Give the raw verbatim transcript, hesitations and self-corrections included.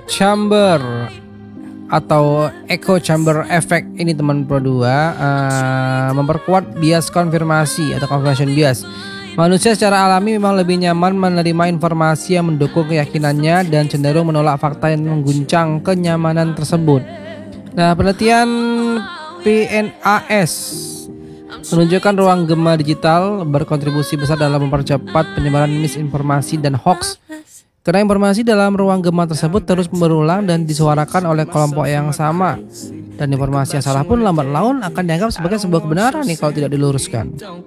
chamber atau echo chamber effect ini teman Pro dua uh, memperkuat bias konfirmasi atau confirmation bias. Manusia secara alami memang lebih nyaman menerima informasi yang mendukung keyakinannya dan cenderung menolak fakta yang mengguncang kenyamanan tersebut. Nah, penelitian P N A S menunjukkan ruang gema digital berkontribusi besar dalam mempercepat penyebaran misinformasi dan hoax. Karena informasi dalam ruang gema tersebut terus berulang dan disuarakan oleh kelompok yang sama. Dan informasi yang salah pun lambat laun akan dianggap sebagai sebuah kebenaran nih kalau tidak diluruskan.